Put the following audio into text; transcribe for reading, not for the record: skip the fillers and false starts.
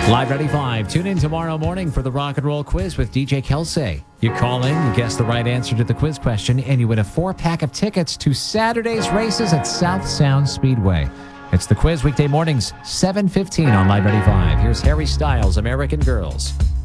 Live Ready 5. Tune in tomorrow morning for the Rock and Roll Quiz with DJ Kelsey. You call in, you guess the right answer to the quiz question, and you win a 4-pack of tickets to Saturday's races at South Sound Speedway. It's the quiz weekday mornings, 7:15 on Live Ready 5. Here's Harry Styles, American Girls.